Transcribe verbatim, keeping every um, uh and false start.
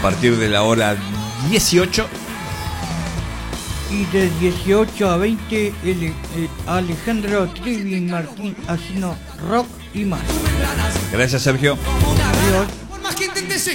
partir de la hora dieciocho. Y de dieciocho a veinte, el, el Alejandro Trivi Martín haciendo rock y más. Gracias, Sergio. Adiós.